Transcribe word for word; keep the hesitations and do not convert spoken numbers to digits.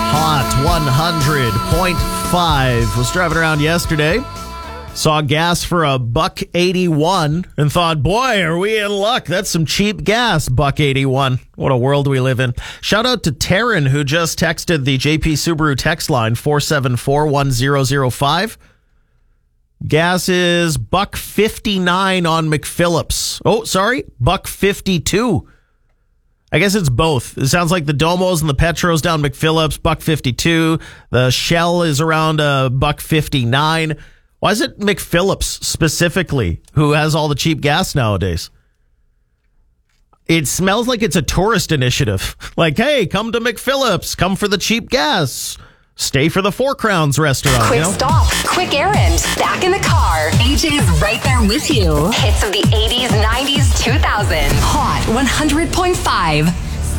Hot one hundred point five. Was driving around yesterday. Saw gas for a buck eighty-one and thought, boy, are we in luck? That's some cheap gas, buck eighty-one. What a world we live in. Shout out to Taryn, who just texted the J P Subaru text line four seven four one zero zero five. Gas is buck fifty-nine on McPhillips. Oh, sorry, buck fifty-two. I guess it's both. It sounds like the Domos and the Petros down McPhillips, buck fifty-two. The Shell is around a buck fifty-nine. Why is it McPhillips specifically who has all the cheap gas nowadays? It smells like it's a tourist initiative. Like, hey, come to McPhillips. Come for the cheap gas. Stay for the Four Crowns restaurant. Quick you know? stop. Quick errand. Back in the car. A J's right there with you. Hits of the eighties, nineties, two thousands. Hot one hundred point five.